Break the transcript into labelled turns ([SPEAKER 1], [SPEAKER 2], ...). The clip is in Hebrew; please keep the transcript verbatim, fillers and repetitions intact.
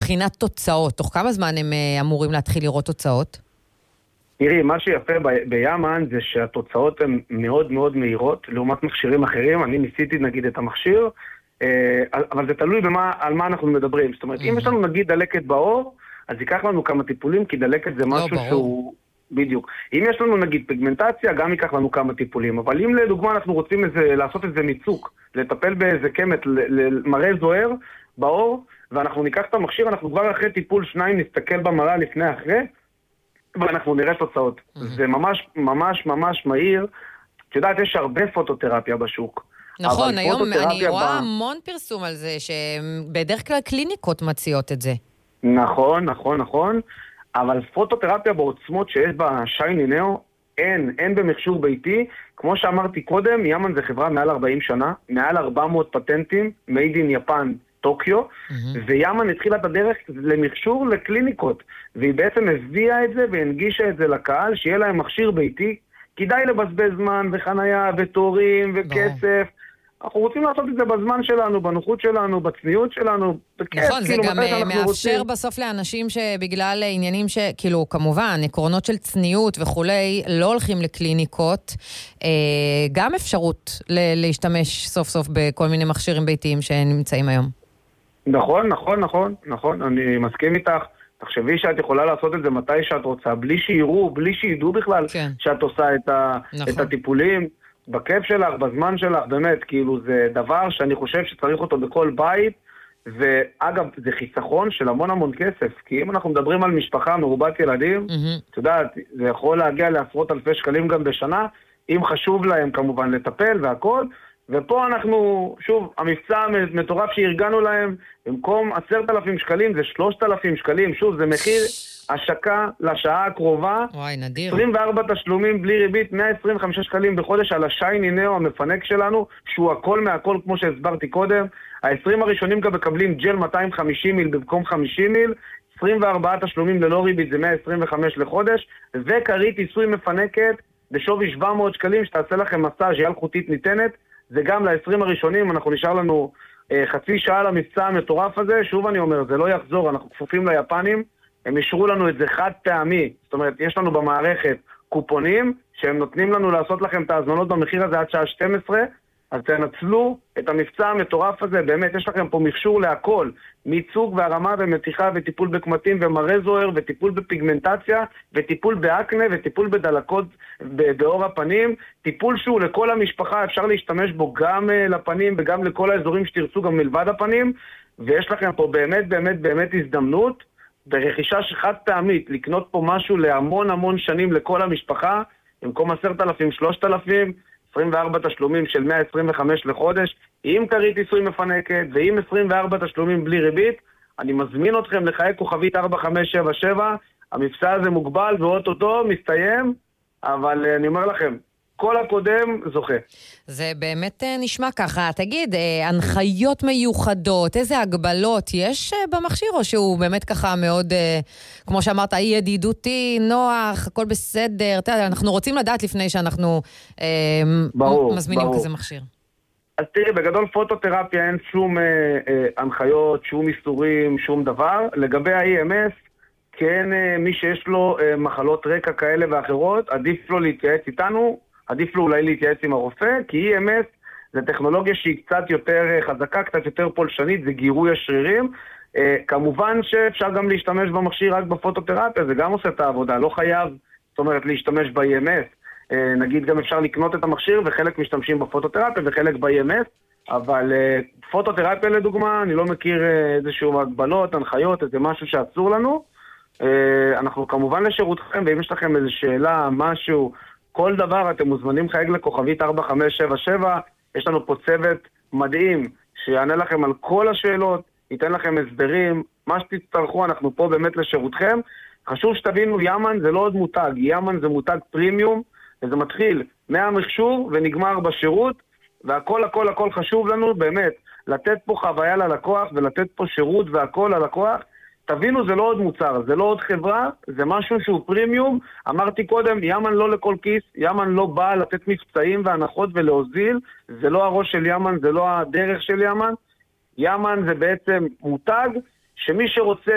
[SPEAKER 1] מבחינת תוצאות, תוך כמה זמן הם אמורים להתחיל לראות תוצאות?
[SPEAKER 2] תראי, מה שיפה ב- ביאמן זה שהתוצאות הן מאוד מאוד מהירות, לעומת מכשירים אחרים. אני ניסיתי נגיד את המכשיר, אה, אבל זה תלוי במה, על מה אנחנו מדברים. זאת אומרת, mm-hmm. אם יש לנו נגיד דלקת בעור, אז ייקח לנו כמה טיפולים, כי דלקת זה משהו
[SPEAKER 1] לא,
[SPEAKER 2] שהוא... בדיוק. אם יש לנו נגיד פיגמנטציה, גם ייקח לנו כמה טיפולים. אבל אם לדוגמה אנחנו רוצים איזה, לעשות איזה מיצוק, לטפל באיזה קמת, למראה זוהר בעור, ואנחנו ניקח את המכשיר, אנחנו כבר אחרי טיפול שניים נסתכל במראה לפני אחרי, ואנחנו נראה תוצאות. Mm-hmm. זה ממש, ממש, ממש מהיר. את יודעת, יש הרבה פוטותרפיה בשוק.
[SPEAKER 1] נכון, היום אני רואה ב... המון פרסום על זה, שבדרך כלל קליניקות מציעות את זה.
[SPEAKER 2] נכון, נכון, נכון. אבל פוטותרפיה בעוצמות שיש בה שייני נאו, אין, אין במכשור ביתי. כמו שאמרתי קודם, יאמן זה חברה מעל ארבעים שנה, מעל ארבע מאות פטנטים, made in יפן, טוקיו, mm-hmm. ויאמן התחילה את הדרך למכשור לקליניקות, והיא בעצם הביאה את זה והנגישה את זה לקהל, שיהיה להם מכשיר ביתי, כדאי לבזבז זמן וחנייה ותורים וכסף, no. אנחנו רוצים לעשות את זה בזמן שלנו, בנוחות שלנו, בצניעות שלנו, בכיף,
[SPEAKER 1] נכון,
[SPEAKER 2] כאילו,
[SPEAKER 1] זה גם מאפשר רוצים... בסוף לאנשים שבגלל עניינים שכאילו, כמובן, עקרונות של צניעות וכולי, לא הולכים לקליניקות, גם אפשרות להשתמש סוף סוף בכל מיני מכשירים ביתיים שנמצאים היום.
[SPEAKER 2] נכון, נכון, נכון, נכון, אני מסכים איתך. תחשבי שאת יכולה לעשות את זה מתי שאת רוצה, בלי שיראו, בלי שידעו בכלל כן. שאת עושה את, ה, נכון. את הטיפולים, בכיף שלך, בזמן שלך, באמת, כאילו זה דבר שאני חושב שצריך אותו בכל בית, ואגב, זה חיסכון של המון המון כסף, כי אם אנחנו מדברים על משפחה מרובת ילדים, mm-hmm. את יודעת, זה יכול להגיע לעשרות אלפי שקלים גם בשנה, אם חשוב להם כמובן לטפל והכל, ופה אנחנו, שוב, המבצע המטורף שארגנו להם, במקום עשרת אלפים שקלים, זה שלושת אלפים שקלים, שוב, זה מחיר השקה לשעה הקרובה.
[SPEAKER 1] וואי, נדיר.
[SPEAKER 2] עשרים וארבע תשלומים בלי ריבית, מאה עשרים וחמישה שקלים בחודש על השייני נאו המפנק שלנו, שהוא הכל מהכל כמו שהסברתי קודם. ה-עשרים הראשונים גם מקבלים ג'ל מאתיים וחמישים מיל במקום חמישים מיל, עשרים וארבע תשלומים ללא ריבית, זה מאה עשרים וחמש לחודש, וכרית עיסוי מפנקת בשווי שבע מאות שקלים, שתעשה לכם מסאז' ילחוטית ניתנת, זה גם ל-עשרים הראשונים, אנחנו נשאר לנו אה, חצי שעה למבצע המטורף הזה, שוב אני אומר, זה לא יחזור, אנחנו כפופים ליפנים, הם אישרו לנו את זה חד פעמי, זאת אומרת, יש לנו במערכת קופונים, שהם נותנים לנו לעשות לכם את ההזמנות במחיר הזה עד שעה שתים עשרה, אז תנצלו את המבצע המטורף הזה, באמת יש לכם פה מכשור להכל, מיצוג והרמה ומתיחה וטיפול בקמטים ומראה זוהר וטיפול בפיגמנטציה וטיפול באקנה וטיפול בדלקות באור הפנים, טיפול שהוא לכל המשפחה, אפשר להשתמש בו גם לפנים וגם לכל האזורים שתרצו גם מלבד הפנים, ויש לכם פה באמת באמת באמת הזדמנות ברכישה שחד פעמית לקנות פה משהו להמון המון שנים לכל המשפחה, במקום עשרת אלפים, שלושת אלפים, עשרים וארבע תשלומים של מאה עשרים וחמש לחודש, עם כרית עיסוי מפנקת ועם עשרים וארבע תשלומים בלי ריבית. אני מזמין אתכם לחייג כוכבית ארבע חמש שבע שבע, המבצע הזה מוגבל ואוטוטו מסתיים, אבל אני אומר לכם, כל הקודם זוכה.
[SPEAKER 1] זה באמת נשמע ככה. תגיד, הנחיות מיוחדות, איזה הגבלות יש במכשיר, או שהוא באמת ככה מאוד, כמו שאמרת, אי ידידותי, נוח, הכל בסדר? אנחנו רוצים לדעת לפני שאנחנו ברור, מזמינים ברור. כזה מכשיר.
[SPEAKER 2] אז תראי, בגדול פוטותרפיה אין שום אה, אה, הנחיות, שום איסורים, שום דבר. לגבי ה-אי אם אס, כן, אה, מי שיש לו אה, מחלות רקע כאלה ואחרות, עדיף לו להתייעץ איתנו, עדיף לו אולי להתייעץ עם הרופא, כי אי אם אס זה טכנולוגיה שהיא קצת יותר חזקה, קצת יותר פולשנית, זה גירוי השרירים. אה, כמובן שאפשר גם להשתמש במכשיר רק בפוטותרפיה, זה גם עושה את העבודה, לא חייב, זאת אומרת, להשתמש ב-אי אם אס. אה, נגיד גם אפשר לקנות את המכשיר, וחלק משתמשים בפוטותרפיה וחלק ב-אי אם אס, אבל אה, פוטותרפיה לדוגמה, אני לא מכיר אה, איזשהו הגבלות, הנחיות, איזה משהו שאסור לנו. אה, אנחנו כמובן לשירותכם, ואם יש לכם איזו שאלה, משהו, כל דבר, אתם מוזמנים חייג לכוכבית ארבע חמש שבע שבע, יש לנו פה צוות מדהים שיענה לכם על כל השאלות, ייתן לכם הסברים, מה שתצטרכו, אנחנו פה באמת לשירותכם. חשוב שתבינו, יאמן זה לא עוד מותג, יאמן זה מותג פרימיום, וזה מתחיל מהמכשור ונגמר בשירות, והכל הכל הכל חשוב לנו באמת, לתת פה חוויה ללקוח ולתת פה שירות והכל ללקוח. תבינו, זה לא עוד מוצר, זה לא עוד חברה, זה משהו שהוא פרימיום. אמרתי קודם, יאמן לא לכל כיס, יאמן לא בא לתת מבצעים והנחות ולהוזיל, זה לא הראש של יאמן, זה לא הדרך של יאמן. יאמן זה בעצם מותג שמי שרוצה